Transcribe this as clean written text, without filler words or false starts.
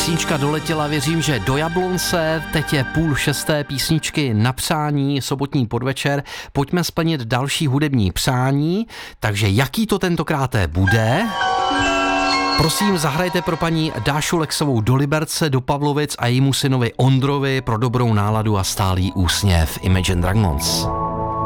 Písnička doletěla, věřím, že do Jablonce. Teď je 5:30 písničky na přání, sobotní podvečer. Pojďme splnit další hudební přání. Takže jaký to tentokrát bude? Prosím, zahrajte pro paní Dášu Lexovou do Liberce, do Pavlovic a jejímu synovi Ondrovi pro dobrou náladu a stálý úsměv. Imagine Dragons.